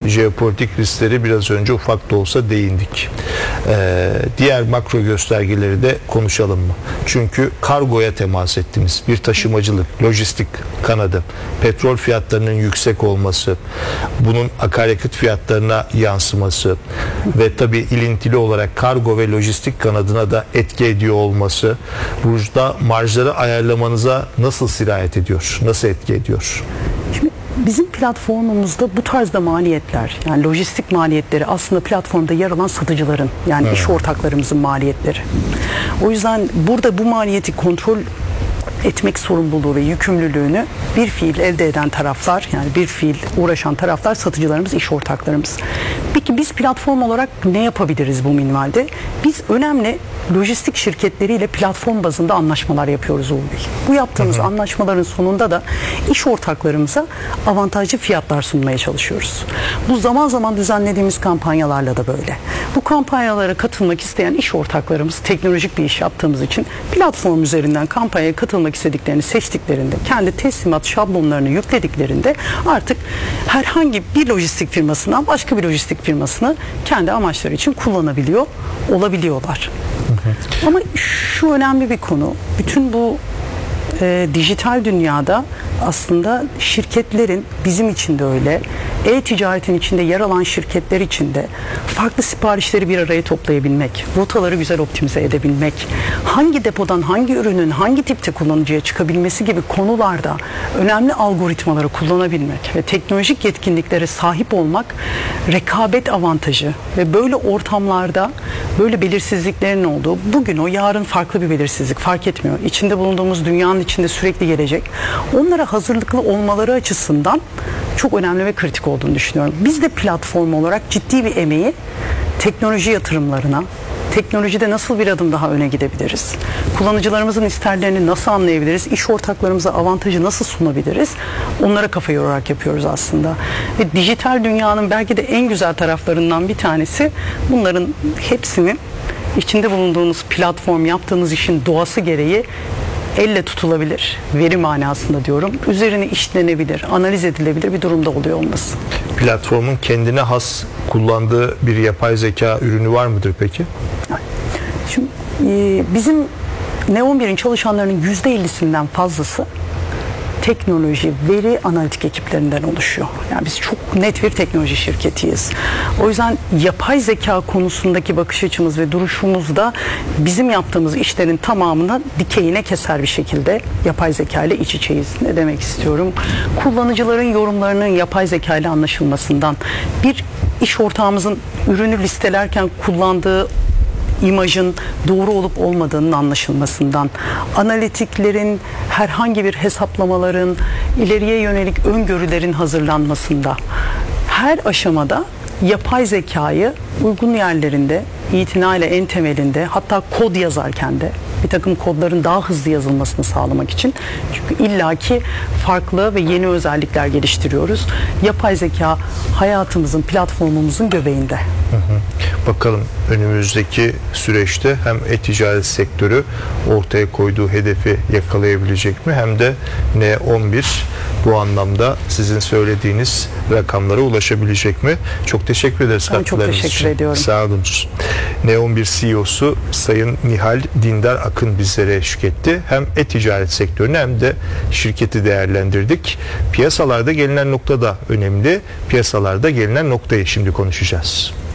jeopolitik riskleri biraz önce ufak da olsa değindik. Diğer makro göstergeleri de konuşalım mı? Çünkü kargoya temas ettiniz. Bir taşımacılık, lojistik kanadı, petrol fiyatlarının yüksek olması, bunun akaryakıt fiyatlarına yansıması ve tabii ilintili olarak kargo ve lojistik kanadına da etki ediyor olması burada marjları ayarlamanıza nasıl sirayet ediyor? Nasıl etki ediyor? Şimdi bizim platformumuzda bu tarzda maliyetler, yani lojistik maliyetleri aslında platformda yer alan satıcıların, yani iş ortaklarımızın maliyetleri. O yüzden burada bu maliyeti kontrol etmek sorumluluğu ve yükümlülüğünü bir fiil elde eden taraflar, yani bir fiil uğraşan taraflar satıcılarımız, iş ortaklarımız. Peki biz platform olarak ne yapabiliriz bu minvalde? Biz önemli lojistik şirketleriyle platform bazında anlaşmalar yapıyoruz Uğur Bey. Bu yaptığımız anlaşmaların sonunda da iş ortaklarımıza avantajlı fiyatlar sunmaya çalışıyoruz. Bu zaman zaman düzenlediğimiz kampanyalarla da böyle. Bu kampanyalara katılmak isteyen iş ortaklarımız, teknolojik bir iş yaptığımız için platform üzerinden kampanyaya katılmak istediklerini seçtiklerinde, kendi teslimat şablonlarını yüklediklerinde artık herhangi bir lojistik firmasından başka bir lojistik firmasını kendi amaçları için kullanabiliyor olabiliyorlar. Ama şu önemli bir konu. Bütün bu dijital dünyada aslında şirketlerin, bizim için de öyle, e-ticaretin içinde yer alan şirketler için de farklı siparişleri bir araya toplayabilmek, rotaları güzel optimize edebilmek, hangi depodan hangi ürünün hangi tipte kullanıcıya çıkabilmesi gibi konularda önemli algoritmaları kullanabilmek ve teknolojik yetkinliklere sahip olmak rekabet avantajı ve böyle ortamlarda böyle belirsizliklerin olduğu, bugün o yarın farklı bir belirsizlik fark etmiyor. İçinde bulunduğumuz dünyanın içinde sürekli gelecek. Onlara hazırlıklı olmaları açısından çok önemli ve kritik olduğunu düşünüyorum. Biz de platform olarak ciddi bir emeği teknoloji yatırımlarına, teknolojide nasıl bir adım daha öne gidebiliriz? Kullanıcılarımızın isterlerini nasıl anlayabiliriz? İş ortaklarımıza avantajı nasıl sunabiliriz? Onlara kafa yorarak yapıyoruz aslında. Ve dijital dünyanın belki de en güzel taraflarından bir tanesi, bunların hepsinin içinde bulunduğunuz platform, yaptığınız işin doğası gereği elle tutulabilir, veri manasında diyorum, üzerine işlenebilir, analiz edilebilir bir durumda oluyor olması. Platformun kendine has kullandığı bir yapay zeka ürünü var mıdır peki? Şimdi bizim Ne11'in çalışanlarının %50'sinden fazlası teknoloji, veri analitik ekiplerinden oluşuyor. Yani biz çok net bir teknoloji şirketiyiz. O yüzden yapay zeka konusundaki bakış açımız ve duruşumuz da bizim yaptığımız işlerin tamamına dikeyine keser bir şekilde yapay zeka ile iç içeyiz. Ne demek istiyorum? Kullanıcıların yorumlarının yapay zeka ile anlaşılmasından, bir iş ortağımızın ürünü listelerken kullandığı imajın doğru olup olmadığının anlaşılmasından, analitiklerin, herhangi bir hesaplamaların, ileriye yönelik öngörülerin hazırlanmasında, her aşamada yapay zekayı uygun yerlerinde, itinayla en temelinde, hatta kod yazarken de bir takım kodların daha hızlı yazılmasını sağlamak için, çünkü illaki farklı ve yeni özellikler geliştiriyoruz. Yapay zeka hayatımızın, platformumuzun göbeğinde. Bakalım önümüzdeki süreçte hem e-ticaret sektörü ortaya koyduğu hedefi yakalayabilecek mi, hem de N11 bu anlamda sizin söylediğiniz rakamlara ulaşabilecek mi? Çok teşekkür ederiz. Ben çok teşekkür ediyorum. Sağ olun. N11 CEO'su Sayın Nihal Dindar Akın bizlere eşlik etti. Hem e-ticaret sektörünü hem de şirketi değerlendirdik. Piyasalarda gelinen nokta da önemli. Piyasalarda gelinen noktayı şimdi konuşacağız.